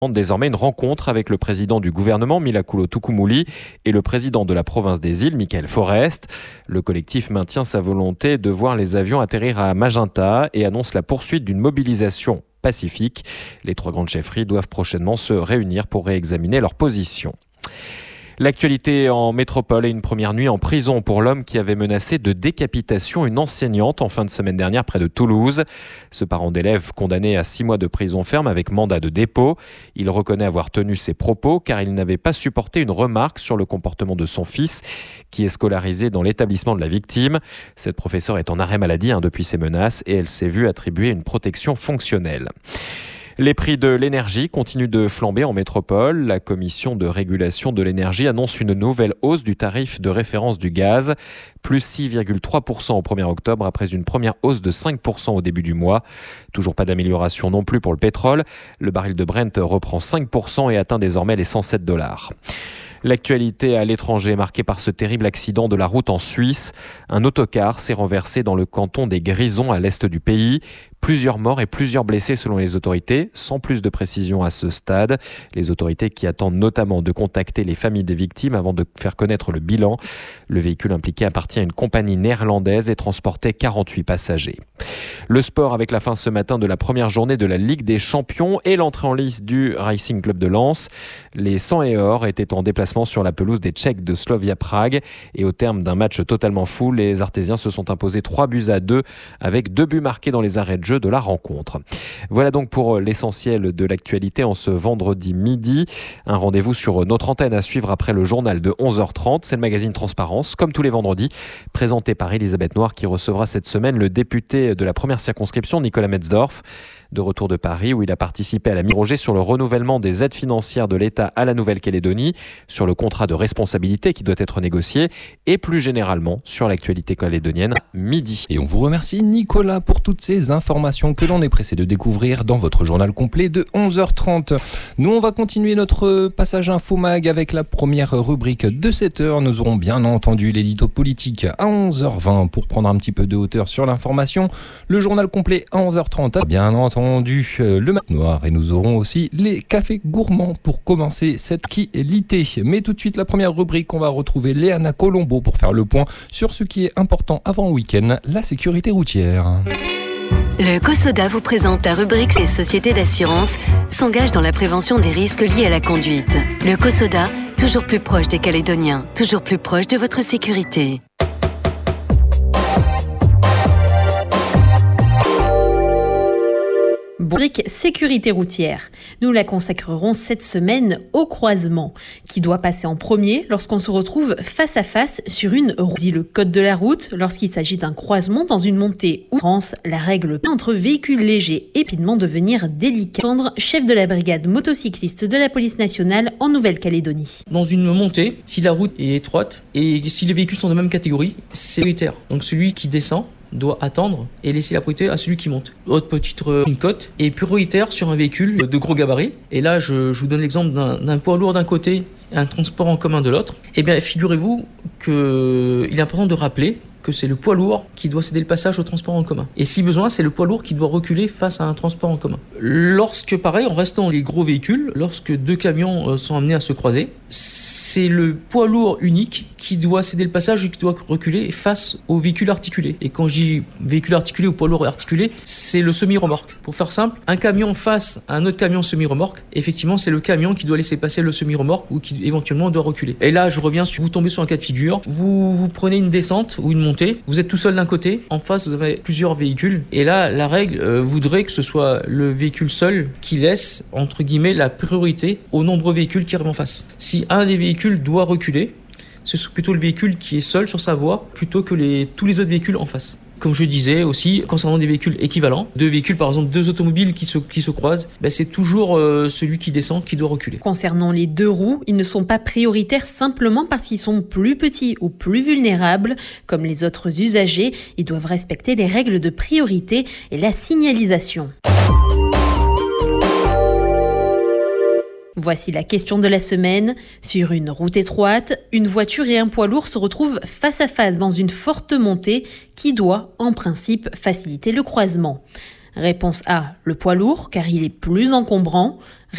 Désormais une rencontre avec le président du gouvernement, Milakulo Tukumuli, et le président de la province des îles, Michael Forrest. Le collectif maintient sa volonté de voir les avions atterrir à Magenta et annonce la poursuite d'une mobilisation pacifique. Les trois grandes chefferies doivent prochainement se réunir pour réexaminer leur position. L'actualité en métropole et une première nuit en prison pour l'homme qui avait menacé de décapitation une enseignante en fin de semaine dernière près de Toulouse. Ce parent d'élève condamné à 6 mois de prison ferme avec mandat de dépôt. Il reconnaît avoir tenu ses propos car il n'avait pas supporté une remarque sur le comportement de son fils qui est scolarisé dans l'établissement de la victime. Cette professeure est en arrêt maladie depuis ces menaces et elle s'est vue attribuer une protection fonctionnelle. Les prix de l'énergie continuent de flamber en métropole. La commission de régulation de l'énergie annonce une nouvelle hausse du tarif de référence du gaz, plus 6,3% au 1er octobre après une première hausse de 5% au début du mois. Toujours pas d'amélioration non plus pour le pétrole. Le baril de Brent reprend 5% et atteint désormais les $107. L'actualité à l'étranger est marquée par ce terrible accident de la route en Suisse. Un autocar s'est renversé dans le canton des Grisons à l'est du pays. Plusieurs morts et plusieurs blessés selon les autorités, sans plus de précision à ce stade. Les autorités qui attendent notamment de contacter les familles des victimes avant de faire connaître le bilan. Le véhicule impliqué appartient à une compagnie néerlandaise et transportait 48 passagers. Le sport avec la fin ce matin de la première journée de la Ligue des Champions et l'entrée en lice du Racing Club de Lens. Les 100 et or étaient en déplacement sur la pelouse des Tchèques de Slavia Prague et au terme d'un match totalement fou, les Artésiens se sont imposés 3-2 avec 2 buts marqués dans les arrêts de jeu de la rencontre. Voilà donc pour l'essentiel de l'actualité en ce vendredi midi. Un rendez-vous sur notre antenne à suivre après le journal de 11h30. C'est le magazine Transparence, comme tous les vendredis, présenté par Elisabeth Noir qui recevra cette semaine le député de la première circonscription, Nicolas Metzdorf. De retour de Paris où il a participé à la mi-roger sur le renouvellement des aides financières de l'État à la Nouvelle-Calédonie, sur le contrat de responsabilité qui doit être négocié et plus généralement sur l'actualité calédonienne midi. Et on vous remercie Nicolas pour toutes ces informations que l'on est pressé de découvrir dans votre journal complet de 11h30. Nous on va continuer notre passage info mag avec la première rubrique de 7h. Nous aurons bien entendu l'édito politique à 11h20 pour prendre un petit peu de hauteur sur l'information. Le journal complet à 11h30. Bien entendu le mat noir et nous aurons aussi les cafés gourmands pour commencer cette qualité. Mais tout de suite la première rubrique, on va retrouver Léana Colombo pour faire le point sur ce qui est important avant le week-end, la sécurité routière. Le COSODA vous présente la rubrique Les sociétés d'assurance s'engagent dans la prévention des risques liés à la conduite. Le COSODA, toujours plus proche des Calédoniens, toujours plus proche de votre sécurité. Rubrique sécurité routière. Nous la consacrerons cette semaine au croisement, qui doit passer en premier lorsqu'on se retrouve face à face sur une route. Dit le code de la route, lorsqu'il s'agit d'un croisement dans une montée ou France, la règle entre véhicules légers est rapidement devenir délicate. Sandre, chef de la brigade motocycliste de la police nationale en Nouvelle-Calédonie. Dans une montée, si la route est étroite et si les véhicules sont de même catégorie, c'est prioritaire. Donc celui qui descend doit attendre et laisser la priorité à celui qui monte. Autre petite une cote est prioritaire sur un véhicule de gros gabarit. Et là, je vous donne l'exemple d'un poids lourd d'un côté et un transport en commun de l'autre. Eh bien, figurez-vous qu'il est important de rappeler que c'est le poids lourd qui doit céder le passage au transport en commun. Et si besoin, c'est le poids lourd qui doit reculer face à un transport en commun. Lorsque, pareil, en restant les gros véhicules, lorsque 2 camions sont amenés à se croiser, c'est le poids lourd unique qui doit céder le passage et qui doit reculer face au véhicule articulé. Et quand je dis véhicule articulé ou poids lourd articulé, c'est le semi-remorque. Pour faire simple, un camion face à un autre camion semi-remorque, effectivement, c'est le camion qui doit laisser passer le semi-remorque ou qui éventuellement doit reculer. Et là, je reviens sur vous tombez sur un cas de figure, vous prenez une descente ou une montée, vous êtes tout seul d'un côté, en face vous avez plusieurs véhicules. Et là, la règle voudrait que ce soit le véhicule seul qui laisse, entre guillemets, la priorité aux nombreux véhicules qui arrivent en face. Si un des véhicules doit reculer, ce sont plutôt le véhicule qui est seul sur sa voie plutôt que tous les autres véhicules en face. Comme je disais aussi, concernant des véhicules équivalents, 2 véhicules par exemple, 2 automobiles qui se croisent, c'est toujours celui qui descend qui doit reculer. Concernant les 2 roues, ils ne sont pas prioritaires simplement parce qu'ils sont plus petits ou plus vulnérables. Comme les autres usagers, ils doivent respecter les règles de priorité et la signalisation. Voici la question de la semaine. Sur une route étroite, une voiture et un poids lourd se retrouvent face à face dans une forte montée qui doit, en principe, faciliter le croisement. Réponse A, le poids lourd, car il est plus encombrant.